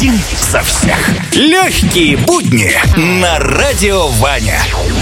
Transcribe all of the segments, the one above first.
Один за всех. Легкие будни на Радио Ваня.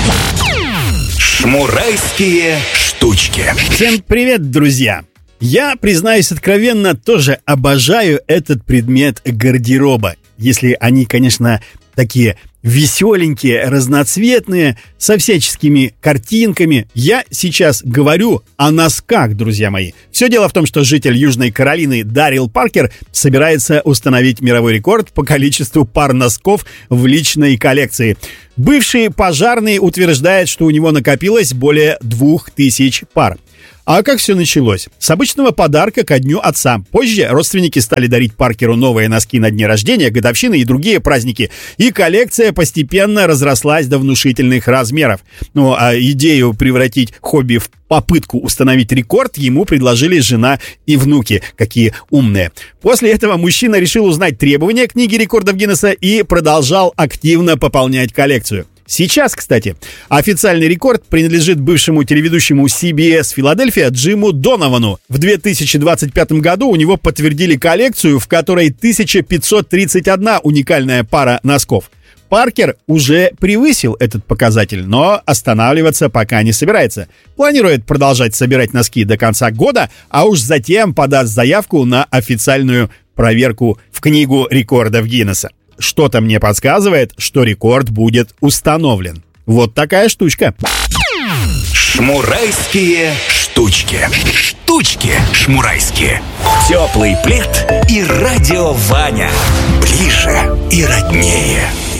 Шмурайские штучки. Всем привет, друзья! Я, признаюсь откровенно, тоже обожаю этот предмет гардероба. Если они, конечно, такие веселенькие, разноцветные, со всяческими картинками. Я сейчас говорю о носках, друзья мои. Все дело в том, что житель Южной Каролины Даррил Паркер собирается установить мировой рекорд по количеству пар носков в личной коллекции. Бывший пожарный утверждает, что у него накопилось более 2000 пар. А как все началось? С обычного подарка ко Дню Отца. Позже родственники стали дарить Паркеру новые носки на дни рождения, годовщины и другие праздники. И коллекция постепенно разрослась до внушительных размеров. Ну, а идею превратить хобби в попытку установить рекорд ему предложили жена и внуки. Какие умные. После этого мужчина решил узнать требования книги рекордов Гиннесса и продолжал активно пополнять коллекцию. Сейчас, кстати, официальный рекорд принадлежит бывшему телеведущему CBS Филадельфия Джиму Доновану. В 2025 году у него подтвердили коллекцию, в которой 1531 уникальная пара носков. Паркер уже превысил этот показатель, но останавливаться пока не собирается. Планирует продолжать собирать носки до конца года, а уж затем подаст заявку на официальную проверку в книгу рекордов Гиннесса. Что-то мне подсказывает, что рекорд будет установлен. Вот такая штучка. Шмурайские штучки. Штучки шмурайские. Теплый плед и Радио Ваня. Ближе и роднее.